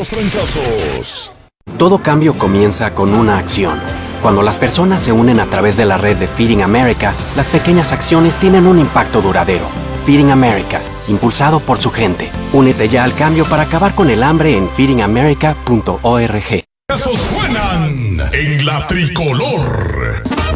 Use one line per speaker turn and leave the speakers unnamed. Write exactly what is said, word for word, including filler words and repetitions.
los trancazos.
Todo cambio comienza con una acción. Cuando las personas se unen a través de la red de Feeding America, las pequeñas acciones tienen un impacto duradero. Feeding America, impulsado por su gente. Únete ya al cambio para acabar con el hambre en feeding america punto org.
Esos suenan en la tricolor.